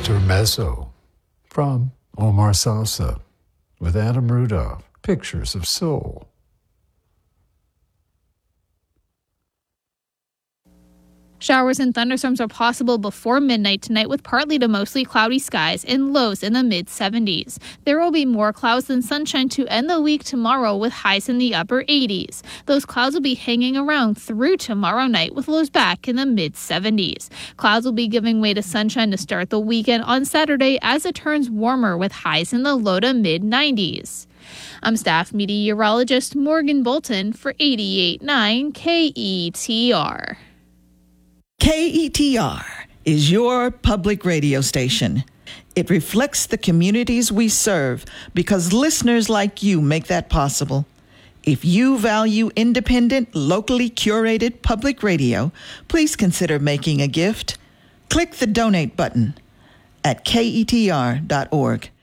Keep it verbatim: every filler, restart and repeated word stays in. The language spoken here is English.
Intermezzo from Omar Salsa with Adam Rudolph, Pictures of Soul. Showers and thunderstorms are possible before midnight tonight with partly to mostly cloudy skies and lows in the mid seventies. There will be more clouds than sunshine to end the week tomorrow with highs in the upper eighties. Those clouds will be hanging around through tomorrow night with lows back in the mid seventies. Clouds will be giving way to sunshine to start the weekend on Saturday as it turns warmer with highs in the low to mid nineties. I'm staff meteorologist Morgan Bolton for eighty-eight point nine K E T R. K E T R is your public radio station. It reflects the communities we serve because listeners like you make that possible. If you value independent, locally curated public radio, please consider making a gift. Click the donate button at K E T R dot org.